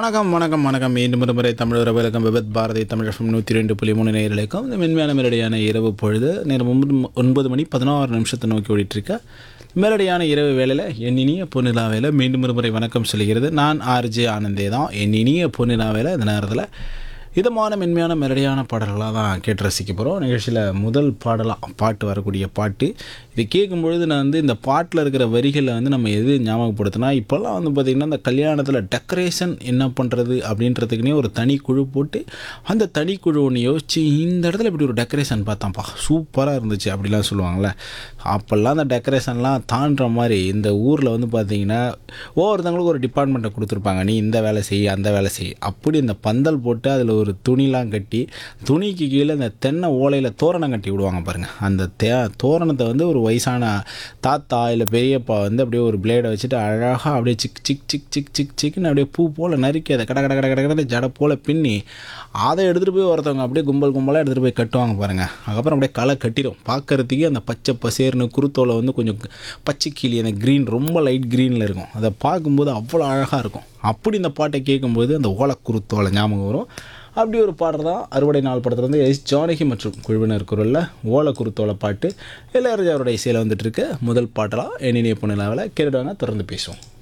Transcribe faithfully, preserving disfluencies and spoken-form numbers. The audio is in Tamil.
வணக்கம் வணக்கம் வணக்கம் மீண்டும் ஒரு முறை தமிழ் உறவுகளுக்கும் விபத் பாரதி தமிழ் எஃப்எம் நூற்றி ரெண்டு புள்ளி மூணு நேயர்களுக்கும் இந்த மென்மையான மெலடியான இரவு பொழுது நேரம் ஒன்பது ஒன்பது மணி பதினாறு நிமிஷத்தை நோக்கி ஓடிட்டுருக்க மெலடியான இரவு வேளையில் என் இனிய பொன்னிலா வேலை மீண்டும் ஒரு முறை வணக்கம் சொல்கிறது. நான் ஆர்ஜே ஆனந்தே தான். என் இனிய பொன்னிலா வேலை இந்த நேரத்தில் இதமான மென்மையான மெலடியான பாடல்களாக தான் கேட்டு ரசிக்க போகிறோம். நிகழ்ச்சியில் முதல் பாடலாக பாட்டு வரக்கூடிய பாட்டு இது கேட்கும்பொழுது நான் வந்து இந்த பாட்டில் இருக்கிற வரிகளை வந்து நம்ம எது ஞாபகப்படுத்தினா, இப்போல்லாம் வந்து பார்த்திங்கன்னா இந்த கல்யாணத்தில் டெக்கரேஷன் என்ன பண்ணுறது அப்படின்றதுக்குனே ஒரு தனி குழு போட்டு அந்த தனி குழு ஒன்று யோசித்து இந்த இடத்துல இப்படி ஒரு டெக்கரேஷன் பார்த்தான்ப்பா சூப்பராக இருந்துச்சு அப்படிலாம் சொல்லுவாங்கள்ல. அப்போல்லாம் அந்த டெக்கரேஷன்லாம் தாண்டுற மாதிரி இந்த ஊரில் வந்து பார்த்திங்கன்னா ஒவ்வொருத்தவங்களுக்கு ஒரு டிபார்ட்மெண்ட்டை கொடுத்துருப்பாங்க. நீ இந்த வேலை செய் அந்த வேலை செய் அப்படி இந்த பந்தல் போட்டு அதில் ஒரு துணிலாம் கட்டி துணிக்கு கீழே இந்த தென்னை ஓலையில் தோரணம் கட்டி விடுவாங்க பாருங்கள். அந்த தே தோரணத்தை வந்து ஒரு வயசான தாத்தா இல்லை பெரியப்பா வந்து அப்படியே ஒரு பிளேடை வச்சுட்டு அழகாக அப்படியே sick sick sick sick sick சிக்குன்னு அப்படியே பூ போல் நறுக்கி அதை கட கட கட கட கடை ஜடை போல் பின்னி அதை எடுத்துகிட்டு போய் ஒருத்தவங்க அப்படியே கும்பல் கும்பலாக எடுத்துகிட்டு போய் கட்டுவாங்க பாருங்கள். அதுக்கப்புறம் அப்படியே களை கட்டிடும். பார்க்குறதுக்கே அந்த பச்சை பசேர்னு குருத்தோலை வந்து கொஞ்சம் பச்சை கிளி அந்த க்ரீன் ரொம்ப லைட் க்ரீனில் இருக்கும். அதை பார்க்கும்போது அவ்வளோ அழகாக இருக்கும். அப்படி இந்த பாட்டை கேட்கும்போது அந்த ஓலை குருத்தோலை ஞாபகம் வரும். அப்படி ஒரு பாடல் தான் அறுவடை நாள் படத்தில் வந்து எஸ் ஜானகி மற்றும் குழுவினர் குரலில் ஓலை குருத்தோலை பாட்டு இளையராஜாவுடைய இசையில் வந்துட்டு இருக்க முதல் பாட்டலாக என்னினிய பொண்ணுலாவில் கேட்டுடுவாங்க. தொடர்ந்து பேசுவோம்.